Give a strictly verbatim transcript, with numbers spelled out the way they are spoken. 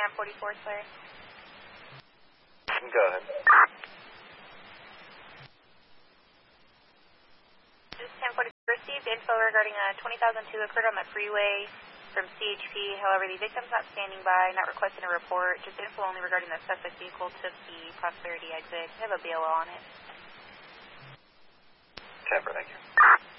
ten forty-four, sir. Go ahead. This is ten forty-four. Received info regarding a twenty thousand two occurred on the freeway from C H P. However, the victim's not standing by, not requesting a report. Just info only regarding the suspect vehicle took the Prosperity exit. I have a B L O on it. ten for, thank you.